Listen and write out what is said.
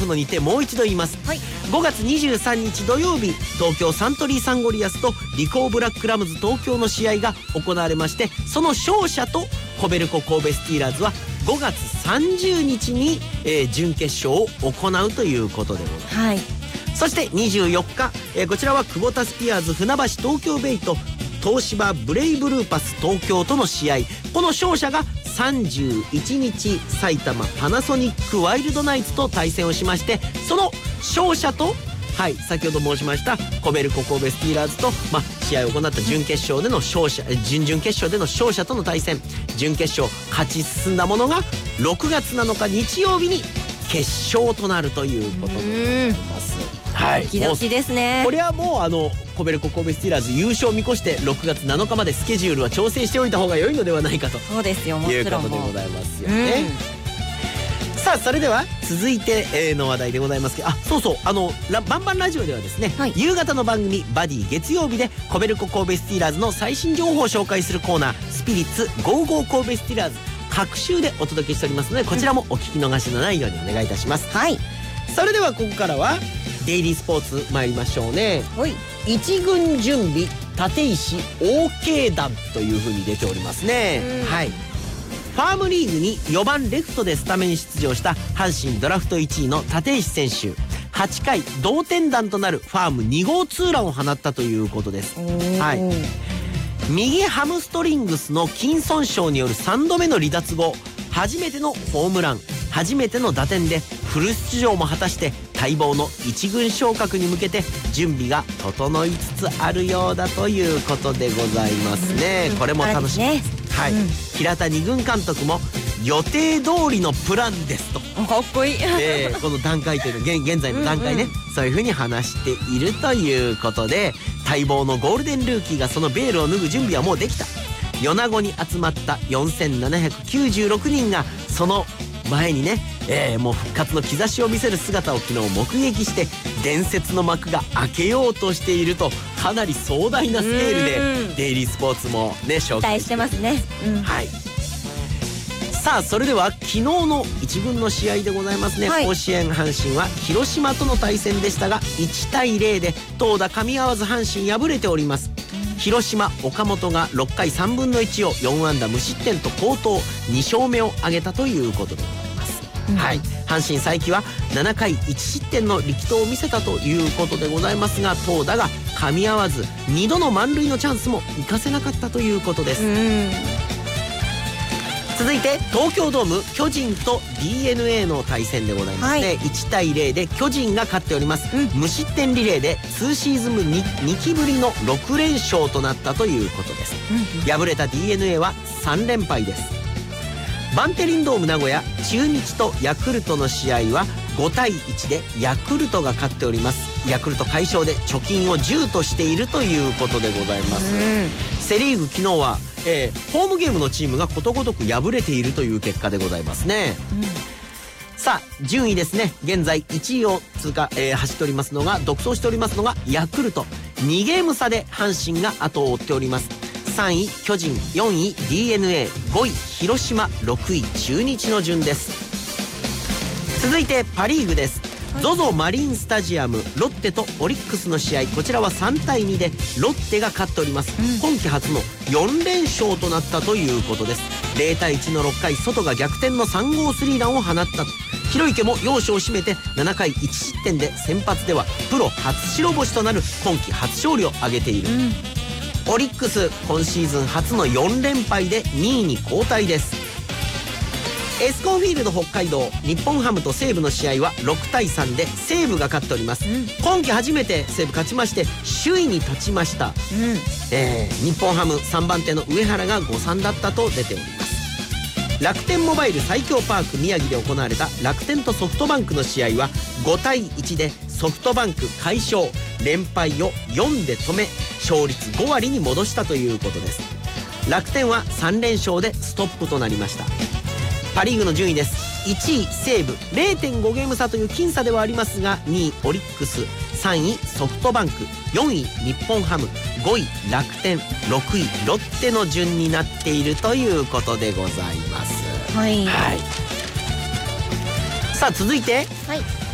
のにてもう一度言います、5月23日土曜日、東京サントリーサンゴリアスとリコーブラックラムズ東京の試合が行われまして、その勝者とコベルコ神戸スティーラーズは5月30日に、準決勝を行うということでございます、そして24日、こちらはクボタスピアーズ船橋東京ベイと東芝ブレイブルーパス東京との試合、この勝者が31日埼玉パナソニックワイルドナイツと対戦をしまして、その勝者と先ほど申しましたコベルコ神戸スティーラーズと、試合を行った準決勝での勝者、準々決勝での勝者との対戦、準決勝勝ち進んだものが6月7日日曜日に決勝となるということでございます。 ドキドキですね。 これはもうコベルコ神戸スティーラーズ優勝を見越して6月7日までスケジュールは調整しておいた方が良いのではないかと、 そうですよ、もいうちろんことでございますよね。さあそれでは続いての話題でございますけど、そうそう、バンバンラジオではですね、夕方の番組バディ月曜日でコベルコ神戸スティーラーズの最新情報を紹介するコーナー、スピリッツゴーゴー神戸スティーラーズ各週でお届けしておりますので、こちらもお聞き逃しのないようにお願いいたします。それではここからはデイリースポーツ参りましょうね。一軍準備立石 OK 弾というふうに出ておりますね。ファームリーグに4番レフトでスタメン出場した阪神ドラフト1位の立石選手、8回同点弾となるファーム2号ツーランを放ったということです。右ハムストリングスの筋損傷による3度目の離脱後、初めてのホームラン、初めての打点でフル出場も果たして、待望の一軍昇格に向けて準備が整いつつあるようだということでございますね。これも楽しみです。平田二軍監督も予定通りのプランですと、 かっこいい、 この段階というの現在の段階ね、そういうふうに話しているということで、待望のゴールデンルーキーがそのベールを脱ぐ準備はもうできた。米子に集まった4796人がその前にね、もう復活の兆しを見せる姿を昨日目撃して、伝説の幕が開けようとしていると、かなり壮大なスケールでデイリースポーツもね紹介してますね。さあそれでは昨日の一軍の試合でございますね。甲子園阪神は広島との対戦でしたが、1対0で投打噛み合わず阪神敗れております。広島岡本が6回3分の1を4安打無失点と好投、2勝目を挙げたということでございます。阪神才木は7回1失点の力投を見せたということでございますが、投打が噛み合わず2度の満塁のチャンスも生かせなかったということです。続いて東京ドーム巨人と DNA の対戦でございますね。1対0で巨人が勝っております。無失点リレーで2シーズン2期ぶりの6連勝となったということです。敗れた DNA は3連敗です。バンテリンドーム名古屋、中日とヤクルトの試合は5対1でヤクルトが勝っております。ヤクルト快勝で貯金を10としているということでございます。セリーグ昨日は、ホームゲームのチームがことごとく敗れているという結果でございますね。さあ順位ですね、現在1位を通過、走っておりますのが、独走しておりますのがヤクルト、2ゲーム差で阪神が後を追っております。3位巨人、4位 DNA、5位広島、6位中日の順です。続いてパリーグです。ZOZO マリンスタジアム、ロッテとオリックスの試合、こちらは3対2でロッテが勝っております。今季初の4連勝となったということです。0対1の6回、ソトが逆転の3号スリーランを放ったと。広池も要所を締めて7回1失点で先発ではプロ初白星となる今季初勝利を挙げている。オリックス今シーズン初の4連敗で2位に後退です。エスコンフィールド北海道、日本ハムと西武の試合は6対3で西武が勝っております。今季初めて西武勝ちまして首位に立ちました。日本ハム3番手の上原が誤算だったと出ております。楽天モバイル最強パーク宮城で行われた楽天とソフトバンクの試合は5対1でソフトバンク快勝、連敗を4で止め勝率5割に戻したということです。楽天は3連勝でストップとなりました。パリーグの順位です。1位西武 0.5 ゲーム差という僅差ではありますが、2位オリックス、3位ソフトバンク、4位日本ハム、5位楽天、6位ロッテの順になっているということでございます。さあ続いて、